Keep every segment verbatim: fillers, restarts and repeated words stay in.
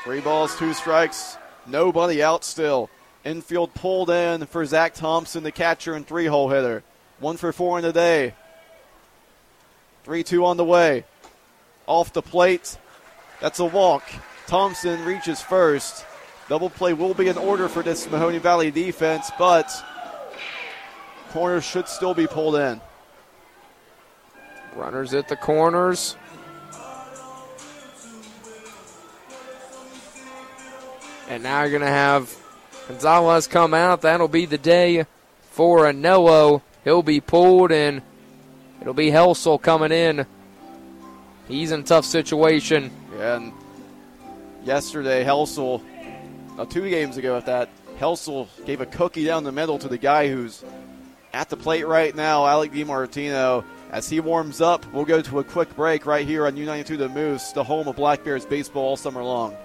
Three balls, two strikes, nobody out still. Infield pulled in for Zach Thompson, the catcher and three-hole hitter. One for four in the day. three two on the way. Off the plate. That's a walk. Thompson reaches first. Double play will be in order for this Mahoney Valley defense, but corners should still be pulled in. Runners at the corners. And now you're going to have Gonzalez come out. That'll be the day for Anello. He'll be pulled, and it'll be Helsel coming in. He's in a tough situation. Yeah, and yesterday, Helsel, uh, two games ago at that, Helsel gave a cookie down the middle to the guy who's at the plate right now, Alec DiMartino. As he warms up, we'll go to a quick break right here on U ninety-two The Moose, the home of Black Bears baseball all summer long.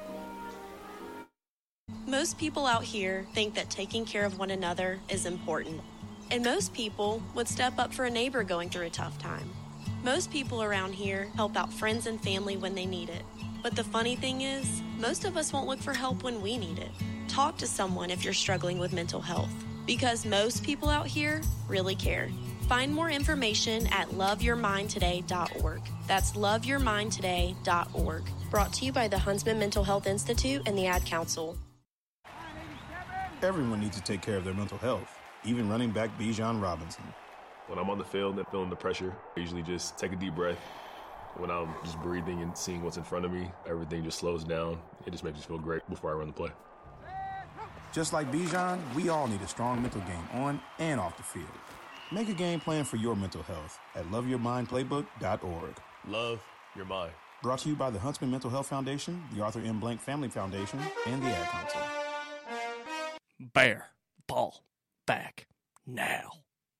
Most people out here think that taking care of one another is important. And most people would step up for a neighbor going through a tough time. Most people around here help out friends and family when they need it. But the funny thing is, most of us won't look for help when we need it. Talk to someone if you're struggling with mental health, because most people out here really care. Find more information at love your mind today dot org. That's love your mind today dot org. Brought to you by the Huntsman Mental Health Institute and the Ad Council. Everyone needs to take care of their mental health, even running back Bijan Robinson. When I'm on the field and feeling the pressure, I usually just take a deep breath. When I'm just breathing and seeing what's in front of me, everything just slows down. It just makes me feel great before I run the play. Just like Bijan, we all need a strong mental game on and off the field. Make a game plan for your mental health at love your mind playbook dot org. Love your mind. Brought to you by the Huntsman Mental Health Foundation, the Arthur M. Blank Family Foundation, and the Ad Council. Bear ball back now.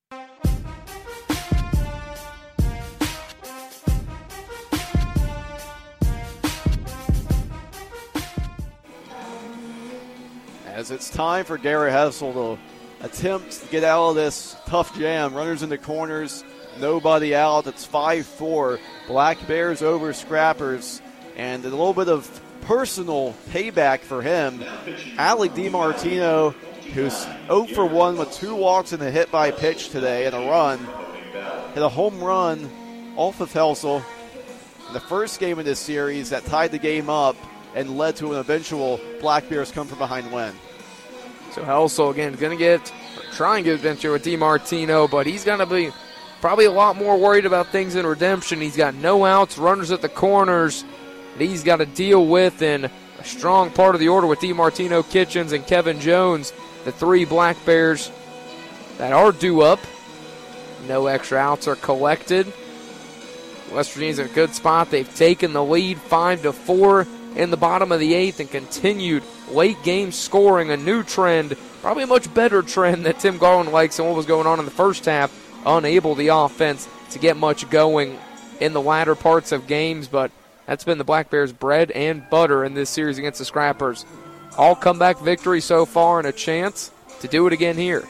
As it's time for Garrett Helsel to attempt to get out of this tough jam. Runners in the corners, nobody out. It's five four. Black Bears over Scrappers. And a little bit of personal payback for him. Alec DiMartino, who's oh for one with two walks and a hit by pitch today and a run, hit a home run off of Helsel in the first game of this series that tied the game up and led to an eventual Black Bears come from behind win. So Helsel, again, going to get, try and get adventure with DiMartino, but he's going to be probably a lot more worried about things in redemption. He's got no outs, runners at the corners that he's got to deal with, and a strong part of the order with DiMartino, Kitchens, and Kevin Jones, the three Black Bears that are due up. No extra outs are collected. West Virginia's in a good spot. They've taken the lead five to four in the bottom of the eighth and continued late game scoring, a new trend, probably a much better trend that Tim Garland likes than what was going on in the first half. Unable the offense to get much going in the latter parts of games, but that's been the Black Bears' bread and butter in this series against the Scrappers. All comeback victory so far and a chance to do it again here.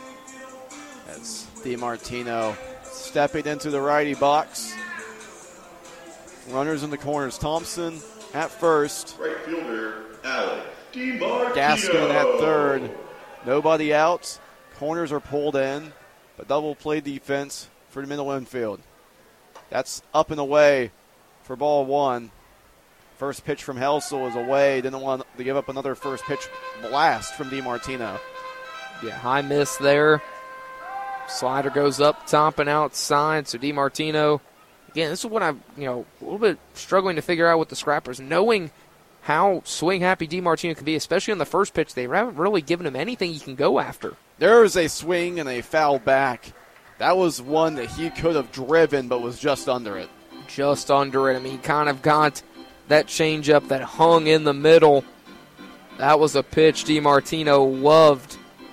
As DiMartino stepping into the righty box. Runners in the corners. Thompson at first. Right fielder, Alec DiMartino. Gaskin at third. Nobody out. Corners are pulled in, but double play defense for the middle infield. That's up and away for ball one. First pitch from Helsel is away. Didn't want to give up another first pitch blast from DiMartino. Yeah, high miss there. Slider goes up top and outside. So DiMartino, again, this is what I'm, you know, a little bit struggling to figure out with the Scrappers, knowing how swing happy DiMartino can be, especially on the first pitch. They haven't really given him anything he can go after. There was a swing and a foul back. That was one that he could have driven, but was just under it. Just under it. I mean, he kind of got that changeup that hung in the middle. That was a pitch DiMartino loved.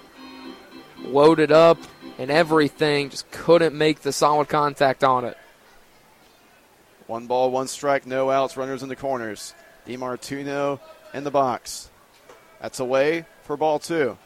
Loaded up and everything, just couldn't make the solid contact on it. One ball, one strike, no outs, runners in the corners. DiMartino in the box. That's away for ball two.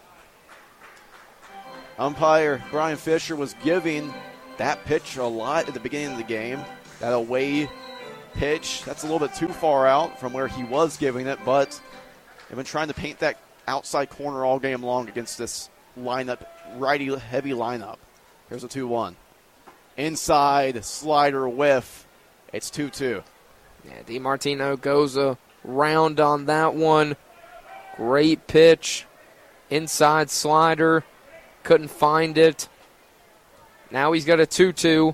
Umpire Brian Fisher was giving that pitch a lot at the beginning of the game. That away pitch, that's a little bit too far out from where he was giving it, but They've been trying to paint that outside corner all game long against this lineup, righty-heavy lineup. Here's a two one. Inside, slider whiff. It's two two. Yeah, DiMartino goes around on that one. Great pitch. Inside slider. Couldn't find it. Now he's got a two two.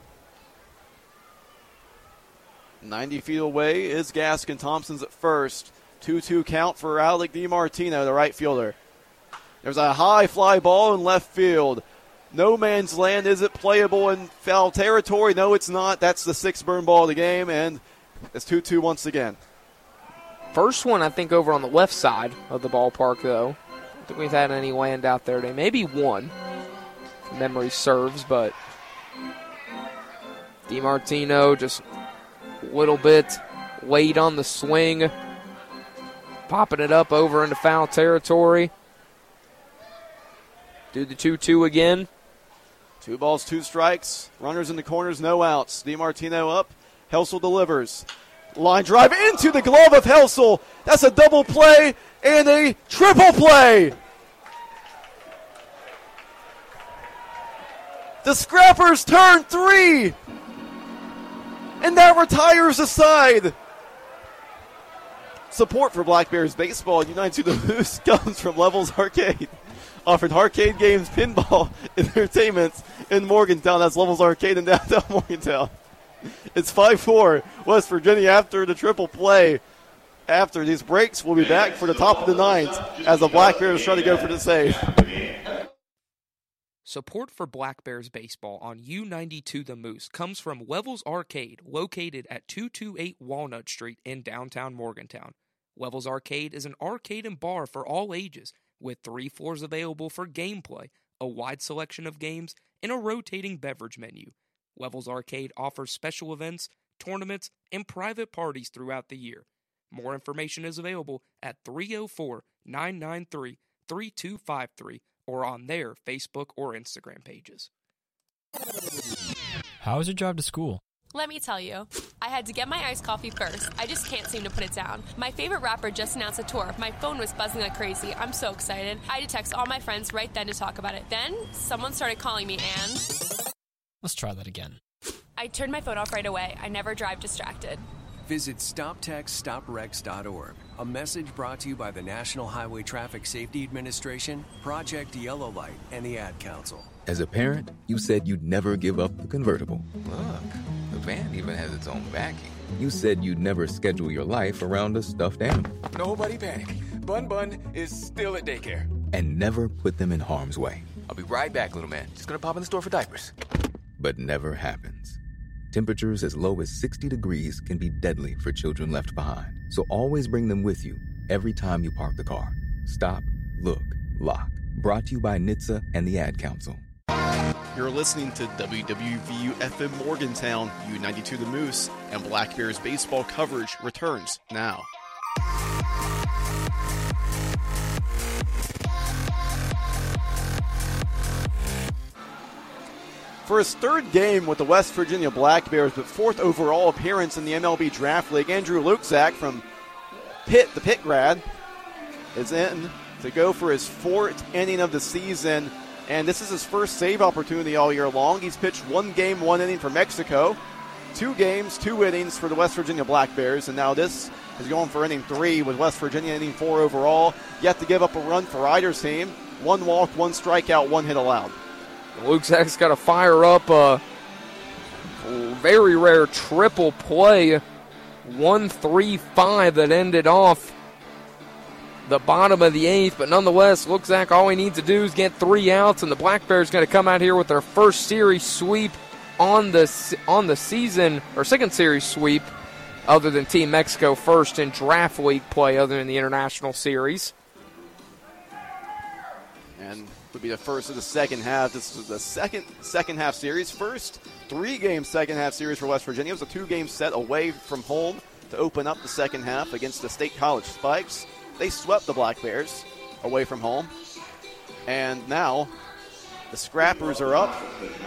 ninety feet away is Gaskin. Thompson's at first. two two count for Alec DiMartino, the right fielder. There's a high fly ball in left field. No man's land. Is it playable in foul territory? No, it's not. That's the sixth burn ball of the game, and it's two two once again. First one, I think, over on the left side of the ballpark, though. I don't think we've had any land out there today. Maybe one, if memory serves, but DiMartino just a little bit late on the swing, popping it up over into foul territory. Do the two two again. Two balls, two strikes. Runners in the corners, no outs. DiMartino up. Helsel delivers. Line drive into the glove of Helsel. That's a double play and a triple play. The Scrappers turn three. And that retires the side. Support for Black Bears baseball and United to the Moose comes from Levels Arcade. Offering arcade games, pinball, entertainment in Morgantown. That's Levels Arcade in downtown Morgantown. It's five four, West Virginia after the triple play. After these breaks, we'll be back for the top of the ninth as the Black Bears try to go for the save. Support for Black Bears baseball on U ninety-two The Moose comes from Levels Arcade, located at two twenty-eight Walnut Street in downtown Morgantown. Levels Arcade is an arcade and bar for all ages, with three floors available for gameplay, a wide selection of games, and a rotating beverage menu. Levels Arcade offers special events, tournaments, and private parties throughout the year. More information is available at three oh four, nine nine three, three two five three or on their Facebook or Instagram pages. How was your drive to school? Let me tell you, I had to get my iced coffee first. I just can't seem to put it down. My favorite rapper just announced a tour. My phone was buzzing like crazy. I'm so excited. I had to text all my friends right then to talk about it. Then, someone started calling me and... Let's try that again. I turned my phone off right away. I never drive distracted. Visit stop text stop wrecks dot org. A message brought to you by the National Highway Traffic Safety Administration, Project Yellow Light, and the Ad Council. As a parent, you said you'd never give up the convertible. Look, the van even has its own backing. You said you'd never schedule your life around a stuffed animal. Nobody panic. Bun Bun is still at daycare. And never put them in harm's way. I'll be right back, little man. Just gonna pop in the store for diapers. But never happens. Temperatures as low as sixty degrees can be deadly for children left behind. So always bring them with you every time you park the car. Stop, look, lock. Brought to you by N H T S A and the Ad Council. You're listening to W W V U F M Morgantown, U ninety-two The Moose, and Black Bears baseball coverage returns now. For his third game with the West Virginia Black Bears, but fourth overall appearance in the M L B Draft League, Andrew Lukzak from Pitt, the Pitt grad, is in to go for his fourth inning of the season. And this is his first save opportunity all year long. He's pitched one game, one inning for Mexico, two games, two innings for the West Virginia Black Bears. And now this is going for inning three with West Virginia inning four overall. Yet to give up a run for Ryder's team. One walk, one strikeout, one hit allowed. Lukzak's got to fire up a very rare triple play. one three five that ended off the bottom of the eighth, but nonetheless, Lukzak, all he needs to do is get three outs, and the Black Bears going to come out here with their first series sweep on the on the season, or second series sweep, other than Team Mexico first in draft league play, other than the international series. And would be the first of the second half. This is the second second half series. First three-game second half series for West Virginia. It was a two-game set away from home to open up the second half against the State College Spikes. They swept the Black Bears away from home. And now the Scrappers are up,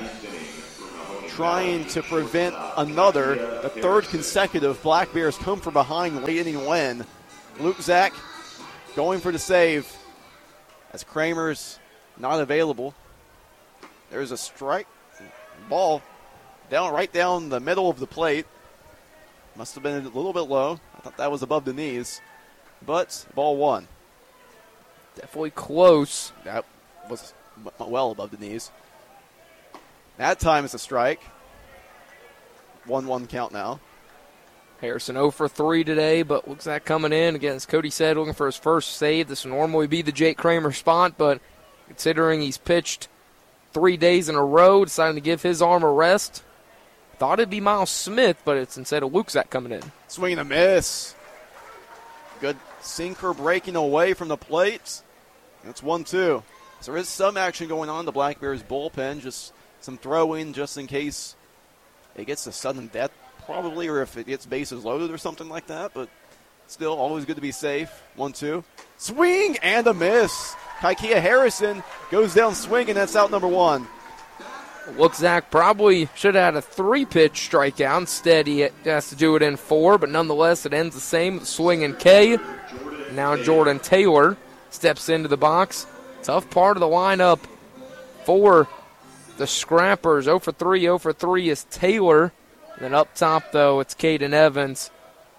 trying to prevent another, the third consecutive Black Bears come from behind late inning win. Lukzak going for the save as Kramer's not available. There's a strike ball down right down the middle of the plate. Must have been a little bit low. I thought that was above the knees. But ball one. Definitely close. That was well above the knees. That time is a strike. one one count now. Harrison oh for three today, but looks like coming in. Again, as Cody said, looking for his first save. This would normally be the Jake Kramer spot, but considering he's pitched three days in a row, deciding to give his arm a rest. Thought it'd be Miles Smith, but it's instead of Lukzak coming in. Swing and a miss. Good sinker breaking away from the plate. It's one two. So there is some action going on in the Black Bears bullpen, just some throwing just in case it gets a sudden death probably, or if it gets bases loaded or something like that, but still always good to be safe. one two. Swing and a miss. Kaikia Harrison goes down swinging. That's out number one. Lukzak probably should have had a three-pitch strikeout. Instead, he has to do it in four, but nonetheless, it ends the same. Swing and K. Now Jordan Taylor steps into the box. Tough part of the lineup for the Scrappers. oh for three, oh for three is Taylor. And then up top, though, it's Caden Evans.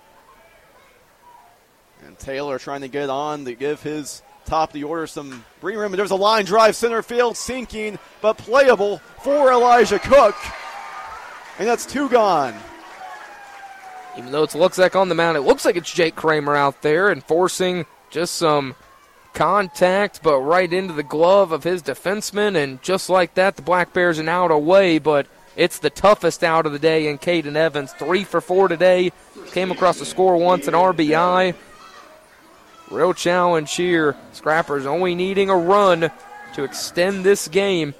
And Taylor trying to get on to give his top of the order some breathing room. And there's a line drive center field, sinking, but playable for Elijah Cook. And that's two gone. Even though it looks like on the mound, it looks like it's Jake Kramer out there enforcing just some contact, but right into the glove of his defenseman. And just like that, the Black Bears are out away, but it's the toughest out of the day in Caden Evans. Three for four today. Came across the score once, an R B I. Real challenge here. Scrappers only needing a run to extend this game.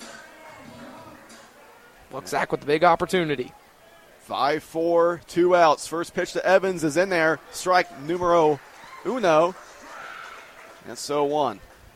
Lukzak with the big opportunity. five four, two outs. First pitch to Evans is in there. Strike numero uno. And so one.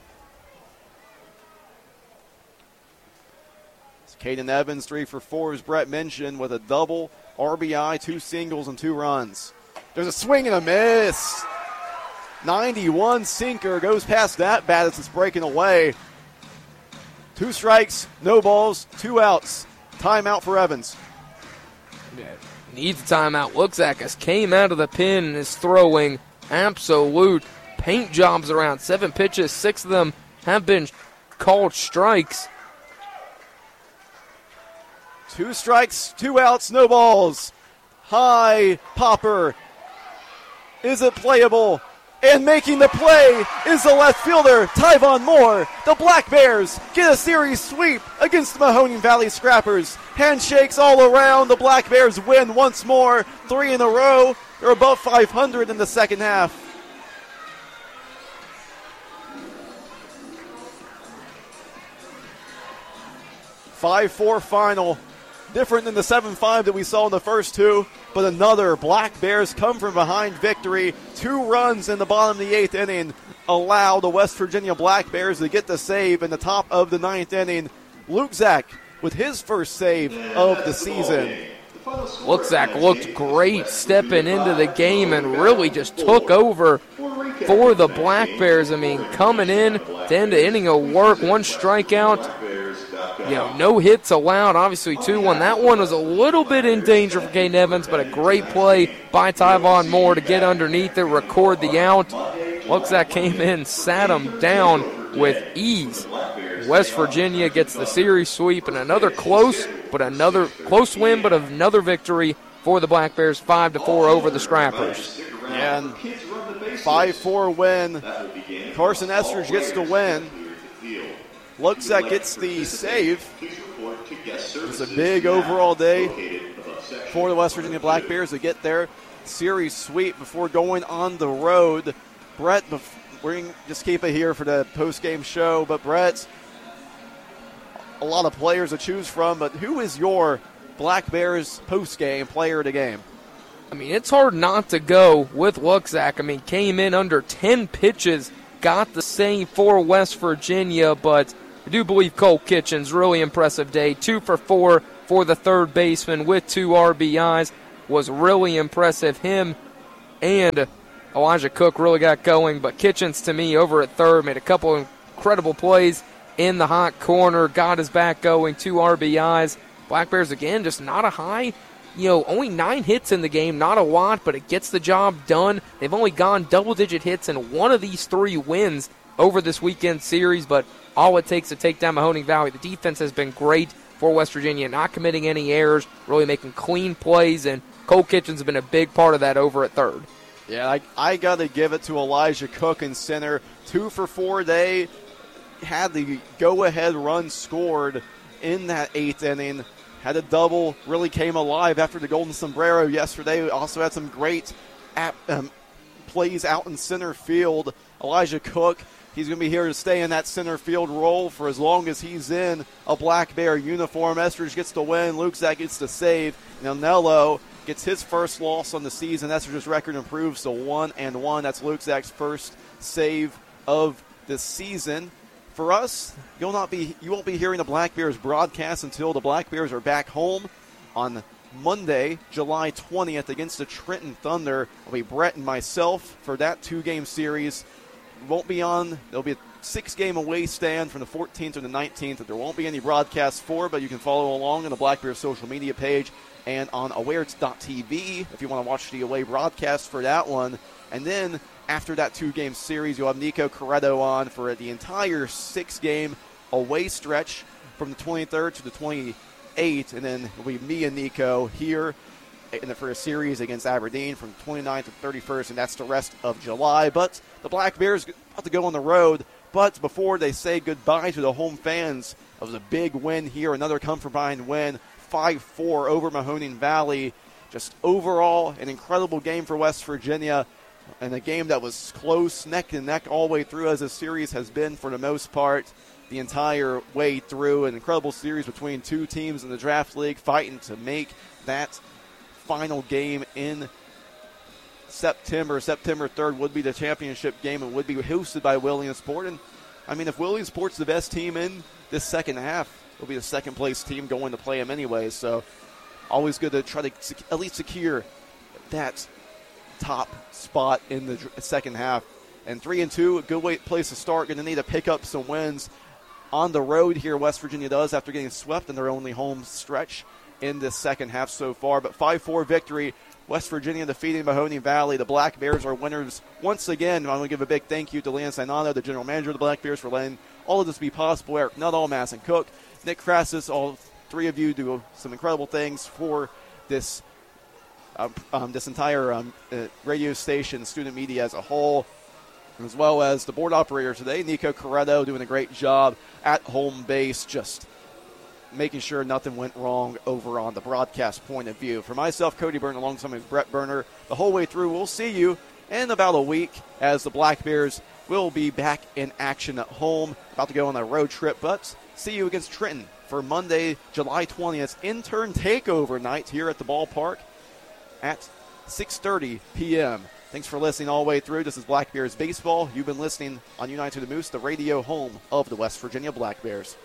It's Caden Evans, three for four, as Brett mentioned, with a double, R B I, two singles, and two runs. There's a swing and a miss. ninety-one sinker goes past that bat as it's breaking away. Two strikes, no balls, two outs. Timeout for Evans. Yeah, needs a timeout. Lukzak has came out of the pin and is throwing absolute paint jobs around. Seven pitches, six of them have been called strikes. Two strikes, two outs, no balls. High popper. Is it playable? And making the play is the left fielder, Tyvon Moore. The Black Bears get a series sweep against the Mahoning Valley Scrappers. Handshakes all around. The Black Bears win once more. Three in a row. They're above five hundred in the second half. five four final. Different than the seven five that we saw in the first two, but another Black Bears come from behind victory. Two runs in the bottom of the eighth inning allow the West Virginia Black Bears to get the save in the top of the ninth inning. Lukzak with his first save of the season. Lukzak looked great stepping into the game and really just took over for the Black Bears. I mean, coming in to end the inning of work, one strikeout. You know, no hits allowed, obviously two one. That one was a little bit in danger for Caden Evans, but a great play by Tyvon Moore to get underneath it, record the out. Lukzak came in, sat him down with ease. West Virginia gets the series sweep and another close, but another close win, but another victory for the Black Bears, five to four over the Scrappers. And five four win. Carson Estridge gets the win. Lukzak gets the save. It's a big overall day for the West Virginia Black Bears to get their series sweep before going on the road. Brett, we're going to just keep it here for the post-game show, but Brett, a lot of players to choose from, but who is your Black Bears post-game player of the game? I mean, it's hard not to go with Lukzak. I mean, came in under ten pitches, got the save for West Virginia, but I do believe Cole Kitchens, really impressive day. Two for four for the third baseman with two R B Is. Was really impressive. Him and Elijah Cook really got going, but Kitchens, to me, over at third, made a couple incredible plays in the hot corner, got his back going, two R B Is. Black Bears, again, just not a high, you know, only nine hits in the game, not a lot, but it gets the job done. They've only gone double-digit hits in one of these three wins over this weekend series, but all it takes to take down Mahoning Valley. The defense has been great for West Virginia, not committing any errors, really making clean plays, and Cole Kitchens has been a big part of that over at third. Yeah, I, I got to give it to Elijah Cook in center. Two for four day. Had the go-ahead run scored in that eighth inning. Had a double, really came alive after the Golden Sombrero yesterday. Also had some great at, um, plays out in center field. Elijah Cook, he's going to be here to stay in that center field role for as long as he's in a Black Bear uniform. Estridge gets the win. Luke Zach gets the save. Now Nello gets his first loss on the season. Estridge's record improves to one and one. That's Luke Zach's first save of the season. For us, you'll not be you won't be hearing the Black Bears broadcast until the Black Bears are back home on Monday, July twentieth against the Trenton Thunder. It'll be Brett and myself for that two-game series. We won't be on. There'll be a six-game away stand from the fourteenth to the nineteenth that there won't be any broadcasts for, but you can follow along on the Black Bears social media page and on awares dot t v if you want to watch the away broadcast for that one. And then after that two-game series, you'll have Nico Corretto on for the entire six-game away stretch from the twenty-third to the twenty-eighth, and then it'll be me and Nico here in the, for a series against Aberdeen from the twenty-ninth to thirty-first, and that's the rest of July. But the Black Bears about to go on the road, but before they say goodbye to the home fans, it was a big win here, another come-from-behind win, five four over Mahoning Valley. Just overall an incredible game for West Virginia, and a game that was close, neck and neck all the way through, as the series has been for the most part the entire way through. An incredible series between two teams in the draft league fighting to make that final game in September. September third would be the championship game and would be hosted by Williamsport. And, I mean, if Williamsport's the best team in this second half, it'll be the second-place team going to play them anyway. So always good to try to sec- at least secure that top spot in the second half. And three and two, a good way, place to start. Going to need to pick up some wins on the road here. West Virginia does after getting swept in their only home stretch in this second half so far. But five four victory. West Virginia defeating Mahoning Valley. The Black Bears are winners once again. I want to give a big thank you to Lance Ainano, the general manager of the Black Bears, for letting all of this be possible. Eric Nuttall, Madison Cook, Nick Crassus, all three of you do some incredible things for this Um, um, this entire um, uh, radio station, student media as a whole, as well as the board operator today, Nico Corretto, doing a great job at home base, just making sure nothing went wrong over on the broadcast point of view. For myself, Cody Byrne, alongside with Brett Berner, the whole way through. We'll see you in about a week as the Black Bears will be back in action at home, about to go on a road trip, but see you against Trenton for Monday, July twentieth, intern takeover night here at the ballpark at six thirty p.m. Thanks for listening all the way through. This is Black Bears Baseball. You've been listening on United to the Moose, the radio home of the West Virginia Black Bears.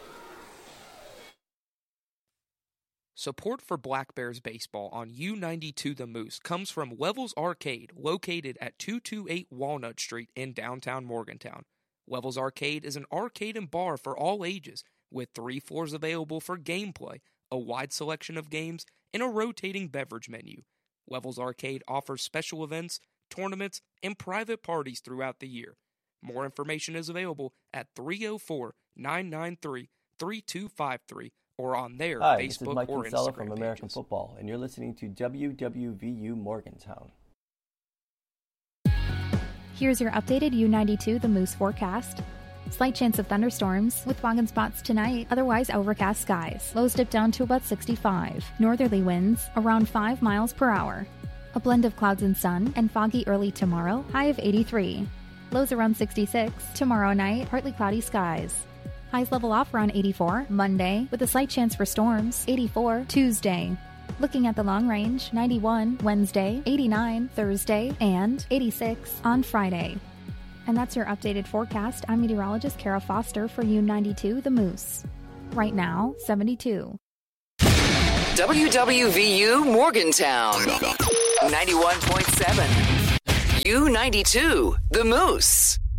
Support for Black Bears Baseball on U ninety-two The Moose comes from Levels Arcade, located at two twenty-eight Walnut Street in downtown Morgantown. Levels Arcade is an arcade and bar for all ages, with three floors available for gameplay, a wide selection of games, and a rotating beverage menu. Levels Arcade offers special events, tournaments, and private parties throughout the year. More information is available at three oh four, nine nine three, three two five three or on their Hi, Facebook this is Mike or Kinsella Instagram from American pages. Football, and you're listening to W W V U Morgantown. Here's your updated U ninety-two The Moose forecast. Slight chance of thunderstorms, with fog and spots tonight, otherwise overcast skies. Lows dip down to about sixty-five. Northerly winds around five miles per hour. A blend of clouds and sun, and foggy early tomorrow, high of eighty-three. Lows around sixty-six. Tomorrow night, partly cloudy skies. Highs level off around eighty-four. Monday, with a slight chance for storms, eighty-four. Tuesday. Looking at the long range, ninety-one. Wednesday, eighty-nine. Thursday, and eighty-six on Friday. And that's your updated forecast. I'm meteorologist Kara Foster for U ninety-two The Moose. Right now, seventy-two. W W V U Morgantown, ninety-one point seven. U ninety-two, The Moose.